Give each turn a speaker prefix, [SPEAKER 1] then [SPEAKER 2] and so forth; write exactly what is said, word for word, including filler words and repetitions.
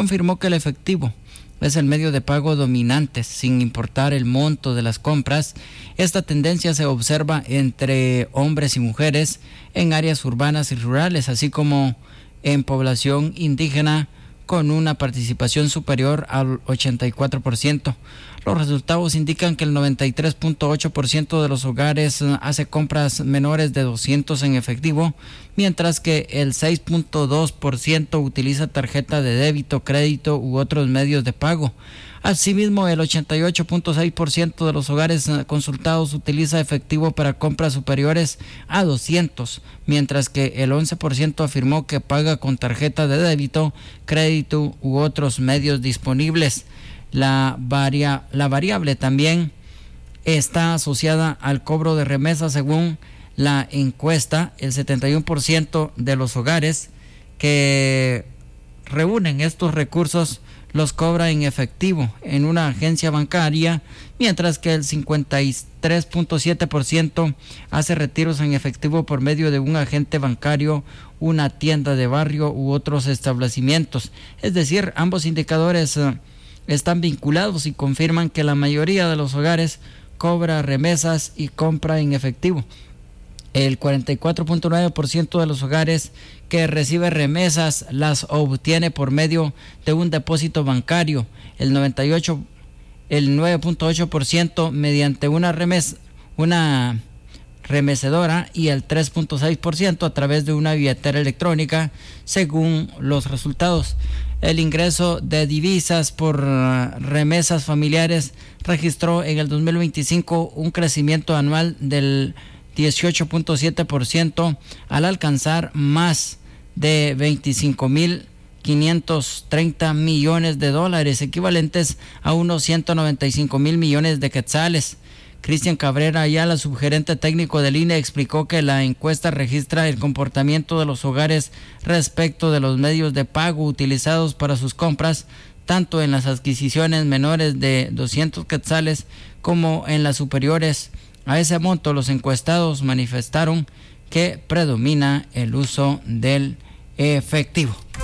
[SPEAKER 1] confirmó que el efectivo es el medio de pago dominante, sin importar el monto de las compras. Esta tendencia se observa entre hombres y mujeres en áreas urbanas y rurales, así como en población indígena, con una participación superior al ochenta y cuatro por ciento. Los resultados indican que el noventa y tres punto ocho por ciento de los hogares hace compras menores de doscientos en efectivo, mientras que el seis punto dos por ciento utiliza tarjeta de débito, crédito u otros medios de pago. Asimismo, el ochenta y ocho punto seis por ciento de los hogares consultados utiliza efectivo para compras superiores a doscientos, mientras que el once por ciento afirmó que paga con tarjeta de débito, crédito u otros medios disponibles. La, varia, la variable también está asociada al cobro de remesas. Según la encuesta, el setenta y uno por ciento de los hogares que reúnen estos recursos los cobra en efectivo en una agencia bancaria, mientras que el cincuenta y tres punto siete por ciento hace retiros en efectivo por medio de un agente bancario, una tienda de barrio u otros establecimientos. Es decir, ambos indicadores uh, están vinculados y confirman que la mayoría de los hogares cobra remesas y compra en efectivo. El cuarenta y cuatro punto nueve por ciento de los hogares que recibe remesas las obtiene por medio de un depósito bancario, el noventa y ocho, el nueve punto ocho por ciento mediante una remesa, una remecedora, y el tres punto seis por ciento a través de una billetera electrónica, según los resultados. El ingreso de divisas por remesas familiares registró en el dos mil veinticinco un crecimiento anual del dieciocho punto siete por ciento al alcanzar más de veinticinco mil quinientos treinta millones de dólares, equivalentes a unos ciento noventa y cinco mil millones de quetzales. Cristian Cabrera Ayala, subgerente técnico del I N E, explicó que la encuesta registra el comportamiento de los hogares respecto de los medios de pago utilizados para sus compras, tanto en las adquisiciones menores de doscientos quetzales como en las superiores a ese monto. Los encuestados manifestaron que predomina el uso del efectivo.